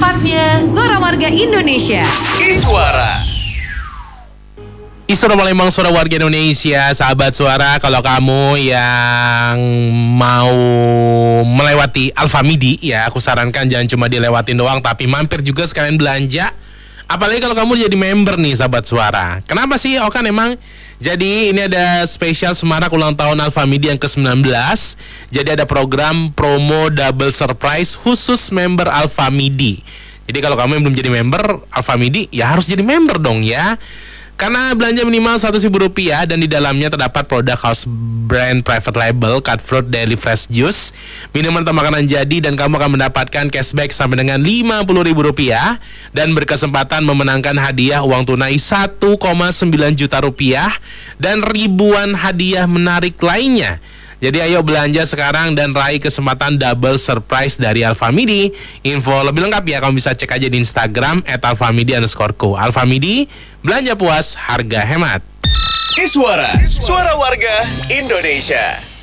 tempatnya Suara Warga Indonesia. Iswara. Isra Palembang, suara warga Indonesia. Sahabat Suara, kalau kamu yang mau melewati Alfamidi, ya aku sarankan jangan cuma dilewatin doang, tapi mampir juga sekalian belanja. Apalagi kalau kamu jadi member nih, sahabat Suara. Kenapa sih? Oh kan emang jadi ini ada spesial semarak ulang tahun Alfamidi yang ke-19. Jadi ada program promo double surprise khusus member Alfamidi. Jadi kalau kamu yang belum jadi member Alfamidi, ya harus jadi member dong ya. Karena belanja minimal Rp100.000 dan di dalamnya terdapat produk house brand private label Cutthroat Daily Fresh Juice, minuman atau makanan jadi, dan kamu akan mendapatkan cashback sampai dengan Rp50.000 dan berkesempatan memenangkan hadiah uang tunai Rp1,9 juta dan ribuan hadiah menarik lainnya. Jadi ayo belanja sekarang dan raih kesempatan double surprise dari Alfamidi. Info lebih lengkap ya kamu bisa cek aja di Instagram @alfamidi_co. Alfamidi, belanja puas, harga hemat. Iswara, suara warga Indonesia.